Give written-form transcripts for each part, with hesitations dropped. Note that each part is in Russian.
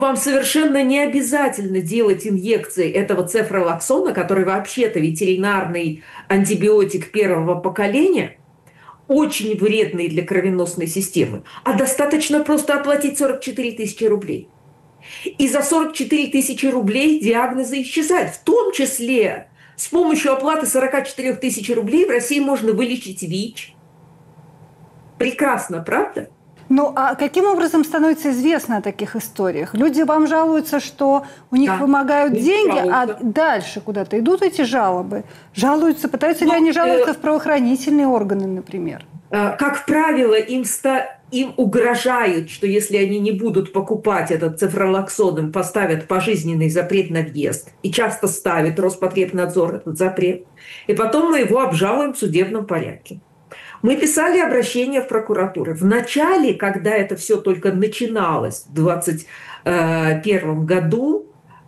вам совершенно не обязательно делать инъекции этого цефролоксона, который вообще-то ветеринарный антибиотик первого поколения, очень вредный для кровеносной системы, а достаточно просто оплатить 44 тысячи рублей. И за 44 тысячи рублей диагнозы исчезают. В том числе с помощью оплаты 44 тысяч рублей в России можно вылечить ВИЧ. Прекрасно, правда? Ну, а каким образом становится известно о таких историях? Люди вам жалуются, что у них вымогают деньги, а дальше куда-то идут эти жалобы? Жалуются, пытаются ли они жаловаться в правоохранительные органы, например? Как правило, им угрожают, что если они не будут покупать этот цефролоксон, им поставят пожизненный запрет на въезд. И часто ставит Роспотребнадзор этот запрет. И потом мы его обжалуем в судебном порядке. Мы писали обращение в прокуратуру. В начале, когда это все только начиналось, в 2021 году,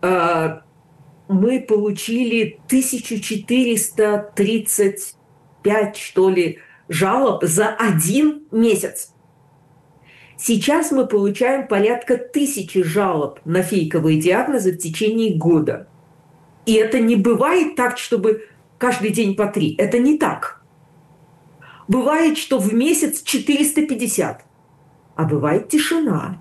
мы получили 1435, что ли, жалоб за 1 месяц. Сейчас мы получаем порядка 1000 жалоб на фейковые диагнозы в течение года. И это не бывает так, чтобы каждый день по 3. Это не так. Бывает, что в месяц 450, а бывает тишина.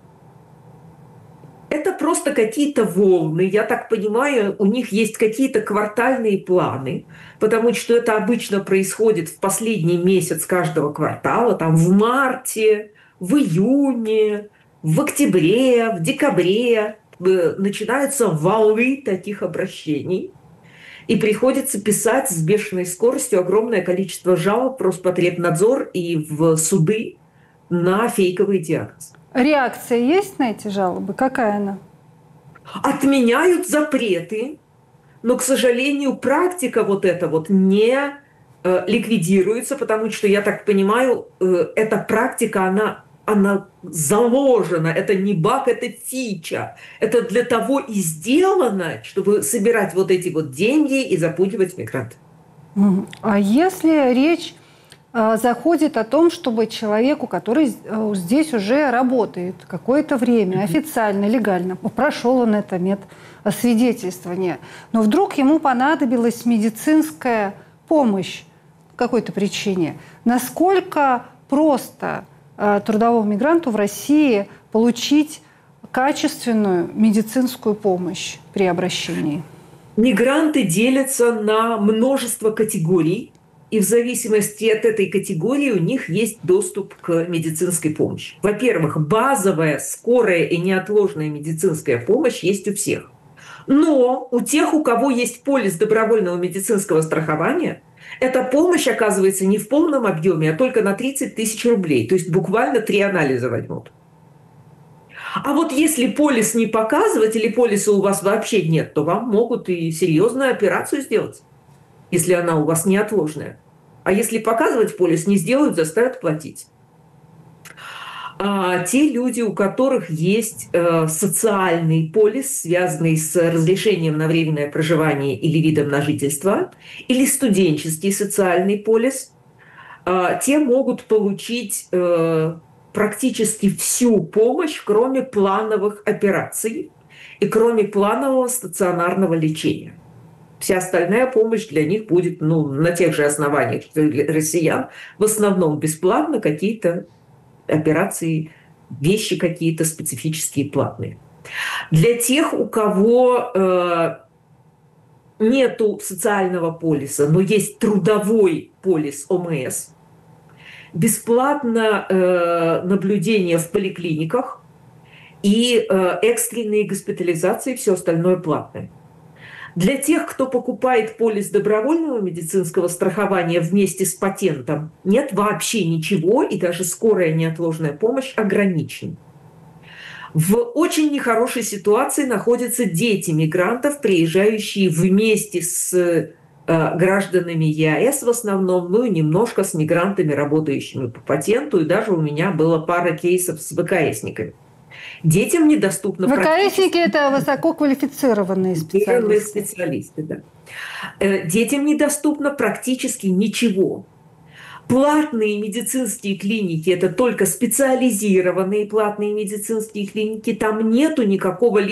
Это просто какие-то волны. Я так понимаю, у них есть какие-то квартальные планы, потому что это обычно происходит в последний месяц каждого квартала, там в марте, в июне, в октябре, в декабре начинаются волны таких обращений. И приходится писать с бешеной скоростью огромное количество жалоб в Роспотребнадзор и в суды на фейковый диагноз. Реакция есть на эти жалобы? Какая она? Отменяют запреты, но, к сожалению, практика вот эта вот не ликвидируется, потому что, я так понимаю, эта практика, она заложена, это не баг, это фича. Это для того и сделано, чтобы собирать вот эти вот деньги и запугивать мигрантов. А если речь заходит о том, чтобы человеку, который здесь уже работает какое-то время, официально, легально, прошел он это медосвидетельствование, но вдруг ему понадобилась медицинская помощь по какой-то причине, насколько просто трудовому мигранту в России получить качественную медицинскую помощь при обращении? Мигранты делятся на множество категорий, и в зависимости от этой категории у них есть доступ к медицинской помощи. Во-первых, базовая, скорая и неотложная медицинская помощь есть у всех. Но у тех, у кого есть полис добровольного медицинского страхования, эта помощь оказывается не в полном объеме, а только на 30 тысяч рублей. То есть буквально 3 анализа возьмут. А вот если полис не показывать или полиса у вас вообще нет, то вам могут и серьезную операцию сделать, если она у вас неотложная. А если показывать полис, не сделают, заставят платить. Те люди, у которых есть социальный полис, связанный с разрешением на временное проживание или видом на жительство, или студенческий социальный полис, те могут получить практически всю помощь, кроме плановых операций и кроме планового стационарного лечения. Вся остальная помощь для них будет на тех же основаниях, что для россиян, в основном бесплатно, какие-то операции, вещи какие-то специфические платные. Для тех, у кого нету социального полиса, но есть трудовой полис ОМС, бесплатно наблюдение в поликлиниках и экстренные госпитализации, все остальное платное. Для тех, кто покупает полис добровольного медицинского страхования вместе с патентом, нет вообще ничего, и даже скорая неотложная помощь ограничена. В очень нехорошей ситуации находятся дети мигрантов, приезжающие вместе с гражданами ЕАЭС в основном, ну и немножко с мигрантами, работающими по патенту, и даже у меня было пара кейсов с ВКСниками. Детям недоступно ВКСники – это высококвалифицированные специалисты. Да. Детям недоступно практически ничего. Платные медицинские клиники – это только специализированные платные медицинские клиники. Там нету никакого